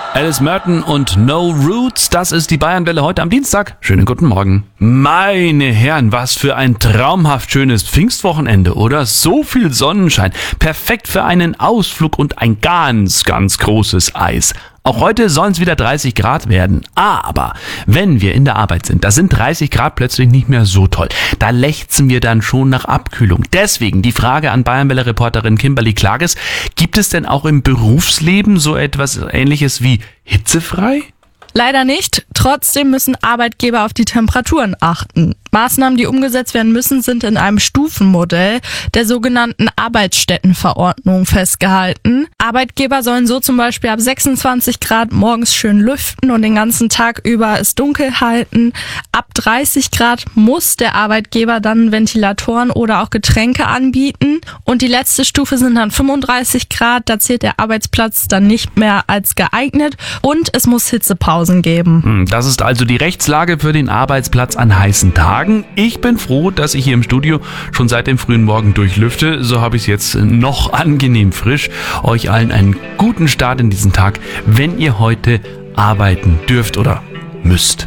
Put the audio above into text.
Alice Merton und No Roots, das ist die Bayernwelle heute am Dienstag. Schönen guten Morgen. Meine Herren, was für ein traumhaft schönes Pfingstwochenende, oder? So viel Sonnenschein, perfekt für einen Ausflug und ein ganz, ganz großes Eis. Auch heute sollen es wieder 30 Grad werden, aber wenn wir in der Arbeit sind, da sind 30 Grad plötzlich nicht mehr so toll. Da lechzen wir dann schon nach Abkühlung. Deswegen die Frage an Bayernwelle-Reporterin Kimberly Klages: Gibt es denn auch im Berufsleben so etwas Ähnliches wie hitzefrei? Leider nicht. Trotzdem müssen Arbeitgeber auf die Temperaturen achten. Maßnahmen, die umgesetzt werden müssen, sind in einem Stufenmodell der sogenannten Arbeitsstättenverordnung festgehalten. Arbeitgeber sollen so zum Beispiel ab 26 Grad morgens schön lüften und den ganzen Tag über es dunkel halten. Ab 30 Grad muss der Arbeitgeber dann Ventilatoren oder auch Getränke anbieten. Und die letzte Stufe sind dann 35 Grad. Da zählt der Arbeitsplatz dann nicht mehr als geeignet. Und es muss Hitzepausen geben. Das ist also die Rechtslage für den Arbeitsplatz an heißen Tagen. Ich bin froh, dass ich hier im Studio schon seit dem frühen Morgen durchlüfte. So habe ich es jetzt noch angenehm frisch. Euch allen einen guten Start in diesen Tag, wenn ihr heute arbeiten dürft oder müsst.